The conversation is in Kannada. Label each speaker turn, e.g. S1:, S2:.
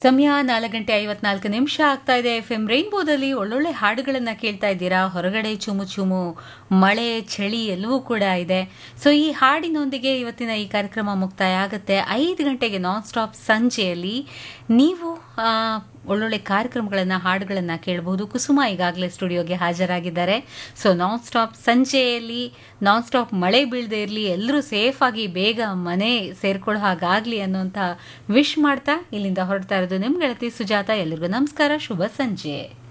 S1: ಸಮಯ 4:54 ಆಗ್ತಾ ಇದೆ. ಎಫ್ಎಂ ರೈನ್ಬೋದಲ್ಲಿ ಒಳ್ಳೊಳ್ಳೆ ಹಾಡುಗಳನ್ನ ಕೇಳ್ತಾ ಇದ್ದೀರಾ. ಹೊರಗಡೆ ಚುಮು ಚುಮು ಮಳೆ ಚಳಿ ಎಲ್ಲವೂ ಕೂಡ ಇದೆ. ಸೊ ಈ ಹಾಡಿನೊಂದಿಗೆ ಇವತ್ತಿನ ಈ ಕಾರ್ಯಕ್ರಮ ಮುಕ್ತಾಯ ಆಗುತ್ತೆ. 5 ಗಂಟೆಗೆ ನಾನ್ ಸ್ಟಾಪ್ ಸಂಜೆಯಲ್ಲಿ ನೀವು ಒಳ್ಳೊಳ್ಳೆ ಕಾರ್ಯಕ್ರಮಗಳನ್ನ ಹಾಡುಗಳನ್ನ ಕೇಳಬಹುದು. ಕುಸುಮ ಈಗಾಗಲೇ ಸ್ಟುಡಿಯೋಗೆ ಹಾಜರಾಗಿದ್ದಾರೆ. So non stop ಸಂಜೆಯಲ್ಲಿ non stop ಮಳೆ ಬೀಳದೆ ಇರಲಿ, ಎಲ್ಲರೂ ಸೇಫ್ ಆಗಿ ಬೇಗ ಮನೆ ಸೇರ್ಕೊಳ್ಳೋ ಹಾಗಾಗ್ಲಿ ಅನ್ನೋಂಥ ವಿಶ್ ಮಾಡ್ತಾ ಇಲ್ಲಿಂದ ಹೊರಡ್ತಾ ಇರೋದು ನಿಮ್ಮ ಗೆಳತಿ ಸುಜಾತ. ಎಲ್ರಿಗೂ ನಮಸ್ಕಾರ, ಶುಭ ಸಂಜೆ.